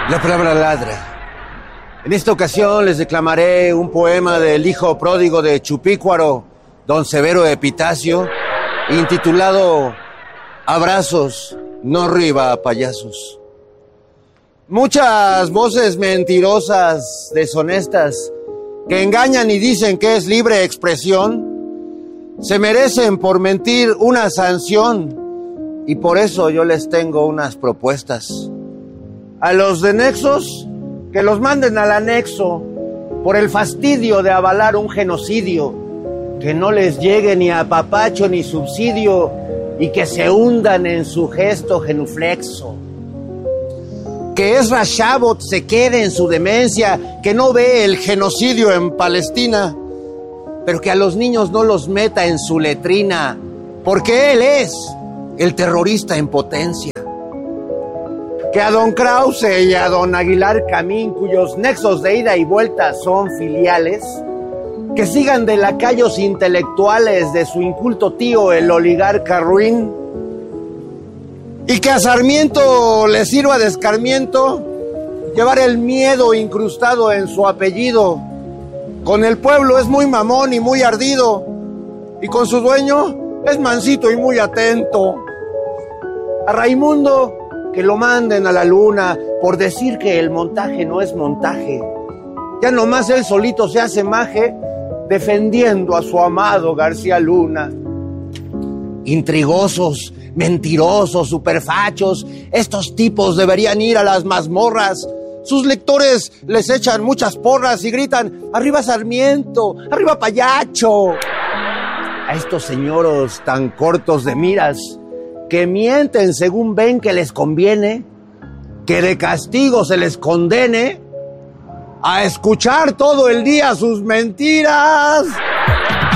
La palabra ladra. En esta ocasión les declamaré un poema del hijo pródigo de Chupícuaro, don Severo Epitacio, intitulado Abrazos, no riba payasos. Muchas voces mentirosas, deshonestas, que engañan y dicen que es libre expresión, se merecen por mentir una sanción, y por eso yo les tengo unas propuestas. A los de nexos, que los manden al anexo por el fastidio de avalar un genocidio, que no les llegue ni apapacho ni subsidio y que se hundan en su gesto genuflexo. Que Ezra Shabot se quede en su demencia, que no ve el genocidio en Palestina, pero que a los niños no los meta en su letrina, porque él es el terrorista en potencia. Que a don Krause y a don Aguilar Camín, cuyos nexos de ida y vuelta son filiales, que sigan de lacayos intelectuales de su inculto tío el oligarca ruin, y que a Sarmiento le sirva de escarmiento llevar el miedo incrustado en su apellido. Con el pueblo es muy mamón y muy ardido, y con su dueño es mansito y muy atento. A Raimundo que lo manden a la luna por decir que el montaje no es montaje. Ya nomás él solito se hace maje defendiendo a su amado García Luna. Intrigosos, mentirosos, superfachos, estos tipos deberían ir a las mazmorras. Sus lectores les echan muchas porras y gritan: ¡arriba Sarmiento! ¡Arriba Payacho! A estos señoros tan cortos de miras, que mienten según ven que les conviene, que de castigo se les condene a escuchar todo el día sus mentiras.